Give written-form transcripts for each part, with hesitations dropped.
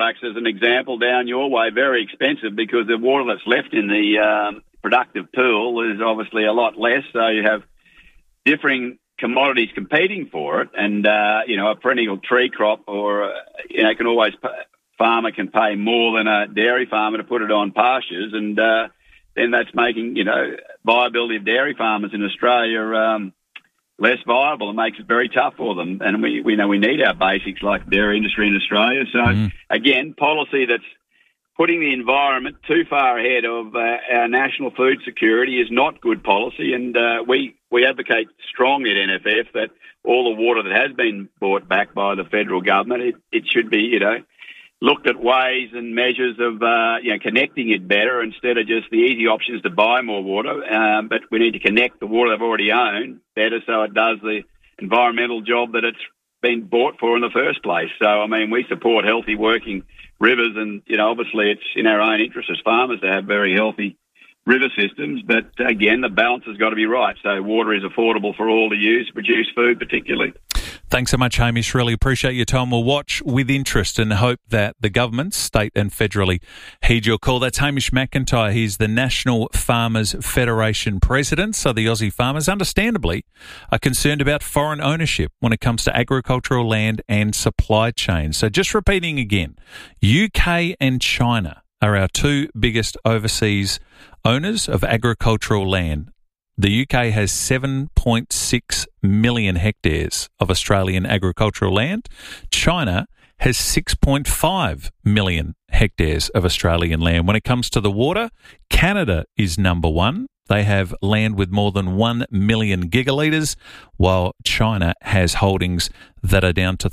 as an example down your way, very expensive because the water that's left in the productive pool is obviously a lot less. So you have differing commodities competing for it, and a perennial tree crop or can always farmer can pay more than a dairy farmer to put it on pastures, and then that's making viability of dairy farmers in Australia less viable. It makes it very tough for them, and we know we need our basics like dairy industry in Australia. So again, policy that's putting the environment too far ahead of our national food security is not good policy, and we advocate strongly at NFF that all the water that has been bought back by the federal government, it should be, looked at ways and measures of, connecting it better instead of just the easy options to buy more water. But we need to connect the water they've already owned better so it does the environmental job that it's been bought for in the first place. So, I mean, we support healthy working rivers, and, obviously it's in our own interest as farmers to have very healthy river systems. But, again, the balance has got to be right. So water is affordable for all to use, produce food particularly. Thanks so much, Hamish. Really appreciate your time. We'll watch with interest and hope that the governments, state and federally, heed your call. That's Hamish McIntyre. He's the National Farmers Federation President. So the Aussie farmers, understandably, are concerned about foreign ownership when it comes to agricultural land and supply chains. So just repeating again, UK and China are our two biggest overseas owners of agricultural land. The UK has 7.6 million hectares of Australian agricultural land. China has 6.5 million hectares of Australian land. When it comes to the water, Canada is number one. They have land with more than 1 million gigalitres, while China has holdings that are down to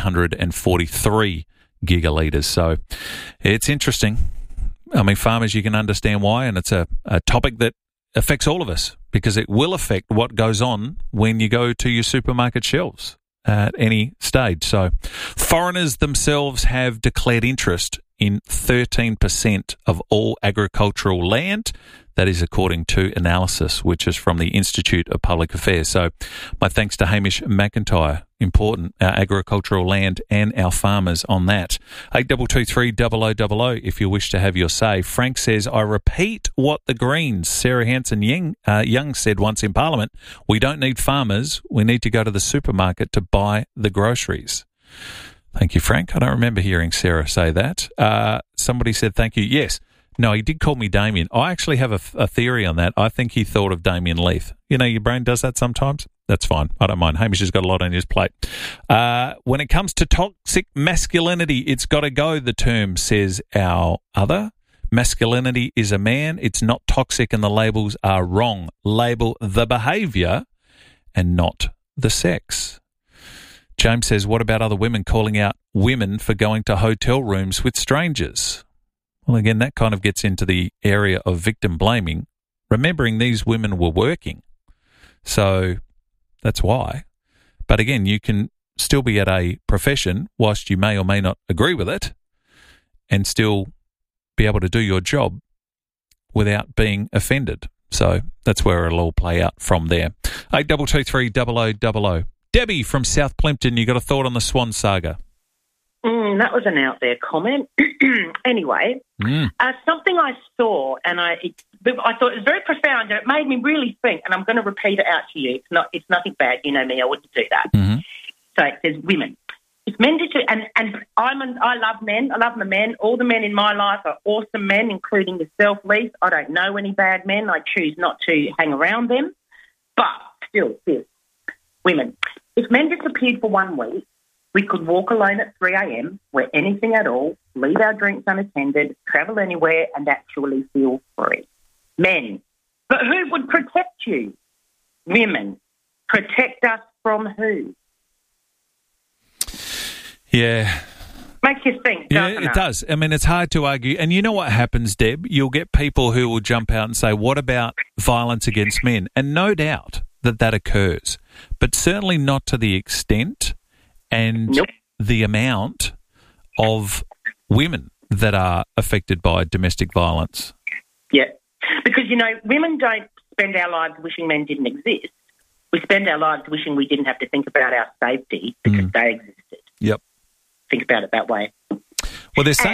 343 gigalitres. So it's interesting. I mean, farmers, you can understand why, and it's a topic that affects all of us because it will affect what goes on when you go to your supermarket shelves at any stage. So foreigners themselves have declared interest in 13% of all agricultural land. That is according to analysis, which is from the Institute of Public Affairs. So my thanks to Hamish McIntyre. Important, our agricultural land and our farmers on that. 8223 0000 if you wish to have your say. Frank says, I repeat what the Greens, Sarah Hanson-Young said once in Parliament. We don't need farmers. We need to go to the supermarket to buy the groceries. Thank you, Frank. I don't remember hearing Sarah say that. Somebody said thank you. Yes. No, he did call me Damien. I actually have a theory on that. I think he thought of Damien Leith. Your brain does that sometimes. That's fine. I don't mind. Hamish has got a lot on his plate. When it comes to toxic masculinity, it's got to go, the term says our other. Masculinity is a man. It's not toxic and the labels are wrong. Label the behaviour and not the sex. James says, what about other women calling out women for going to hotel rooms with strangers? Well, again, that kind of gets into the area of victim blaming, remembering these women were working. So that's why. But again, you can still be at a profession whilst you may or may not agree with it and still be able to do your job without being offended. So that's where it'll all play out from there. 8223 0000. Debbie from South Plympton, you got a thought on the Swan Saga? That was an out there comment. Anyway, something I saw and I thought it was very profound and it made me really think, and I'm going to repeat it out to you. It's nothing bad. You know me, I wouldn't do that. Mm-hmm. So it says women. If men did, and I love men. I love the men. All the men in my life are awesome men, including yourself, Leith. I don't know any bad men. I choose not to hang around them. But still, women. If men disappeared for 1 week, we could walk alone at 3 a.m, wear anything at all, leave our drinks unattended, travel anywhere and actually feel free. Men. But who would protect you? Women. Protect us from who? Yeah. Makes you think, doesn't it? Yeah, it does. I mean, it's hard to argue. And you know what happens, Deb? You'll get people who will jump out and say, what about violence against men? And no doubt that occurs, but certainly not to the extent and the amount of women that are affected by domestic violence. Yeah, because, women don't spend our lives wishing men didn't exist. We spend our lives wishing we didn't have to think about our safety because they existed. Yep. Think about it that way. Well, they're saying